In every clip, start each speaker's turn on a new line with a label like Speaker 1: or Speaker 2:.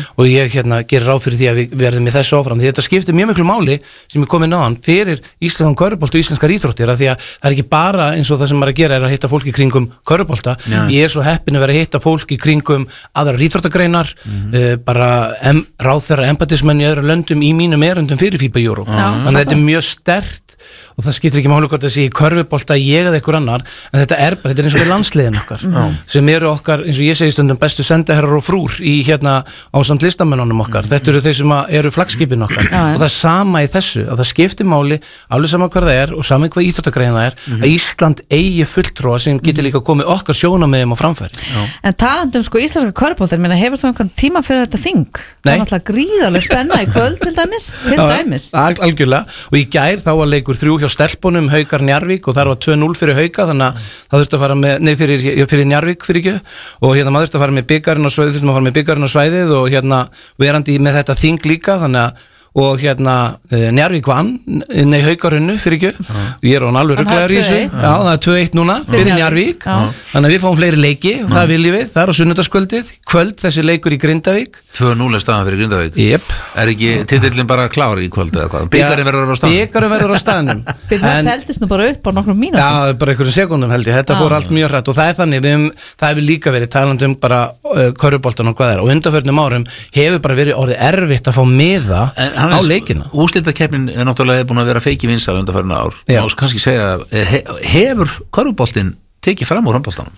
Speaker 1: og ég gerir ráð fyrir því að við verðum í þessu áfram, því þetta skiptir mjög miklu máli sem er komið náðan fyrir íslenskan körfubolta og íslenskar íþróttir, af því að það er ekki bara eins og það sem maður að gera er að hitta fólk í kringum körfubolta, ég er svo heppin að vera að hitta fólk í kringum aðrar íþróttagreinar, bara ráðherra embættismenn í öðrum löndum í mínum erindum fyrir FIBA Europe, þannig að þetta er mjög sterkt og það skiptir ekki máli hvort það sé í körfubolta ég eða einhver annar, en þetta er eins og við landsliðin okkar, sem eru okkar, eins og ég segi stundum, bestu sendiherrar og frúr í ásamt listamennunum okkar, þetta eru þeir sem eru flaggskipin okkar, og það er sama í þessu, að það skiptir máli, alveg sama hvað það er og sama hvað íþróttagrein það er, að Ísland eigi fulltrúa sem getur líka komið okkar sjónarmiðum á framfæri.
Speaker 2: En talandi íslenska körfubolta, hefur þú einhvern tíma fyrir þetta þing? Það er náttúrulega gríðarleg spenna í kvöld til dæmis.
Speaker 1: Algjörlega, og í gær þá var leikur 3 hjá stelpunum, Haukar Njarðvík, og þar var 2-0 fyrir Hauka, þannig að það þurfti að fara með, fyrir Njarðvík fyrir ekki, og maður þurfti að fara með byggarinn á svæðið og verandi með þetta þing líka, þannig að og Njarðvík vann Haukar unnu fyrir ekki, ég er hann alveg ruglaður í þessu, það er 2-1 núna fyrir Njarðvík, þannig að við fáum fleiri leiki og það viljum við, það er á sunnudagskvöldið kvöld þessi leikur í Grindavík
Speaker 3: 2-0 er staðan fyrir Grindavík. Er ekki titillin bara klár í kvöld eða hvað? Bikarinn verður á staðnum.
Speaker 2: Það seldist nú bara upp á nokkrum mínútum.
Speaker 1: Já, bara einhverjum sekúndum held ég, þetta fór allt mjög hratt og það er þannig, það hefur líka verið talandi bara körfuboltan og hvað er, og undanförnum árum hefur bara verið orðið erfitt að fá miða á leikina.
Speaker 3: Úrslitakeppnin er náttúrulega búin að vera feiki vinsæl undanförnum ár. Má kannski segja, hefur körfuboltinn tekið fram úr handboltanum?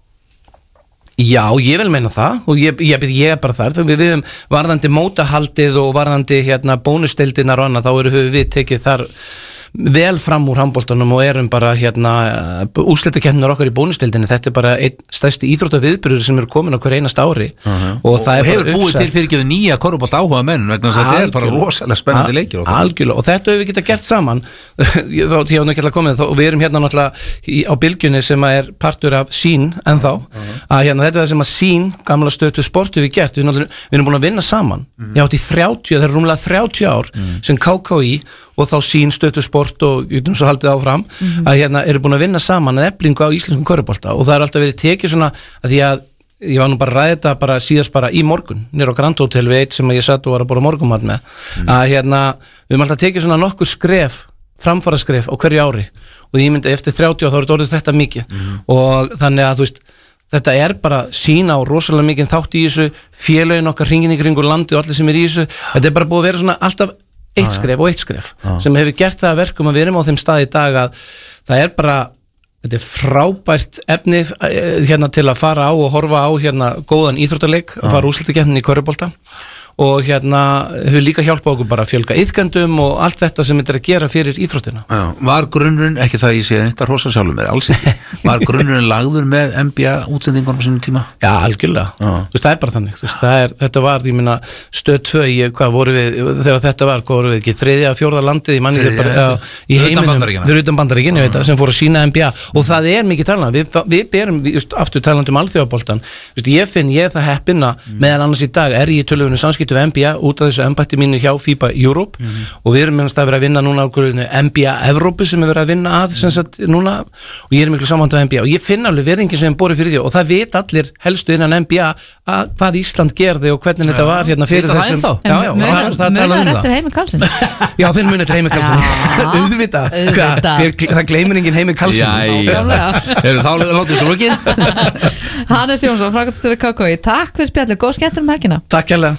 Speaker 1: Já, ég vil meina það og ég er bara þar, við höfum varðandi mótahaldið og varðandi bónusteildinar og annað, þá höfum við tekið þar vel fram úr handboltanum og erum bara úrslitakeppninar okkar í bónusteildinni, þetta er bara einn stærsti íþróttaviðburður sem eru komin á hver einasta ári og það er
Speaker 3: hefur búið til fyrirgefið nýja körfubolta áhuga menn vegna þess að þetta er bara rosalega spennandi leikir
Speaker 1: algjörlega, og þetta hefur við getað gert saman og við erum náttúrulega á bylgjunni sem er partur af Sín ennþá, að þetta er það sem að Sín, gamla Stöð sport við gert, við erum búin að vinna saman ég átti 30, það er rúmlega 30 ár sem KKÍ og þá Sín, Stöð sport og svo haldið áfram að eru búin að vinna saman að eflingu á íslenskum körfubolta og það er alltaf verið tekið svona að því að ég var nú bara að ræða þetta bara síðast bara í morgun nýr á Grand Hotel við eitt sem ég satt og var að borða morgunmat með að við höfum alltaf tekið svona nokkur skref framfaraskref á hverju ári og ég myndi eftir 30 þá er orðið þetta mikið og þannig að þú veist þetta er bara Sín á rosalega mikið þátt í þessu félögin okkar hringinn í kringur landi og allir sem er í þessu þetta er bara búið að vera svona alltaf eitt skref sem hefur gert það að verkum að við erum á þeim stað í dag að það er bara, þetta er frábært efni til að fara á og horfa á góðan íþróttaleik að fara úrslitakeppni í körfubolta og hefur líka hjálpað okkur bara að fjölga iðkendum og allt þetta sem þetta er að gera fyrir íþróttina.
Speaker 3: Var grunnurinn, ekki það ég sé þetta rosa sjálfur með, alls ekki var grunnurinn lagður með NBA útsendingunum á sínum tíma?
Speaker 1: Já, algjörlega þú veist, það er bara þannig, þetta var ég minna Stöð 2, hvað voru við þegar þetta var, hvað voru við ekki, 3. að 4. landið í manni í heiminum fyrir utan Bandaríkin, ég veit sem fóru að sína NBA og það er mikið talað, við berum aftur talandi alþjóðaboltan, ég finn ég það heppina meðan annars í dag er ég í tölvunni samskipti við NBA út af þessu embætti mínu hjá FIBA Europe og við erum meðan það verið að vinna núna á NBA Evrópu sem er verið að vinna að sagt, núna, og ég er miklu saman á NBA og ég finn alveg verðingin sem borið fyrir því og það veit allir helstu innan NBA hvað Ísland gerði og hvernig þetta var fyrir þessum
Speaker 2: það talaði eftir Heimir Karlsson
Speaker 1: já, þinn munið eftir Heimir Karlsson auðvitað, það gleymir enginn Heimir Karlsson
Speaker 3: þá látið svo lókin
Speaker 2: Hannes Jónsson, framkvæmdastjóri KKÍ, takk fyrir spjallu, góð skemmtur helgina.
Speaker 1: Takk hérlega.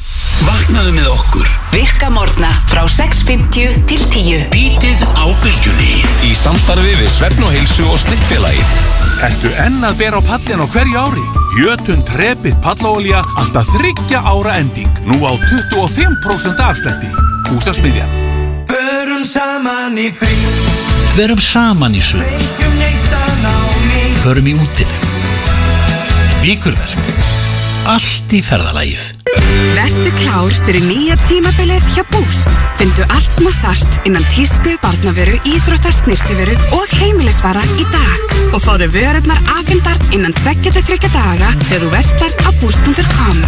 Speaker 4: Vaknaðu með okkur. Virka morgna frá 6:50 til 10. Bítið á bylgjunni.
Speaker 5: Í samstarfi við Svefn og heilsu og Slikkfélagið.
Speaker 6: Ertu enn að bera á pallin á hverju ári? Jötun Trepið pallaolía alltaf 3 ára ending. Nú á 25% afslætti. Húsasmiðjan.
Speaker 7: Förum saman í frí.
Speaker 4: Verum saman í sund. Förum í útilegu. Víkurverk. Allt í ferðalagið.
Speaker 8: Vertu klár fyrir nýja tímabilið hjá Boost. Fyndu allt sem þú þarft innan tísku, barnavöru, íþrótta, snyrtivöru og heimilisvara í dag. Og fáðu vörurnar afhendar innan 2-3 daga þegar þú verslar á boost.com.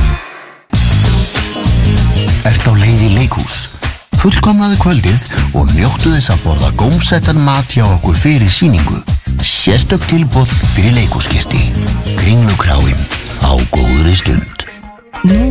Speaker 9: Ertu á leið í leikhús? Fullkomnaðu kvöldið og njóttu þess að borða gómsættan mat hjá okkur fyrir sýningu. Sérstök tilboð fyrir leikhúsgesti. Kringlukráin á góðri stund.